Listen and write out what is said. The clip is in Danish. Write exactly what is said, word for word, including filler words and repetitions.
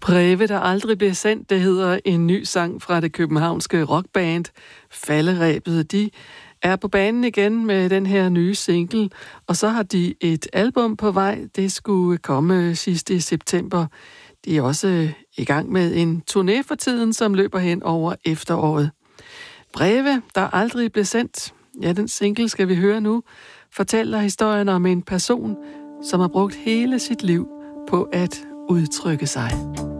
Breve, der aldrig blev sendt, det hedder en ny sang fra det københavnske rockband Falderebet. De er på banen igen med den her nye single, og så har de et album på vej. Det skulle komme sidst i september. De er også i gang med en turné for tiden, som løber hen over efteråret. Breve, der aldrig blev sendt. Ja, den single skal vi høre nu, fortæller historien om en person, som har brugt hele sit liv på at udtrykke sig.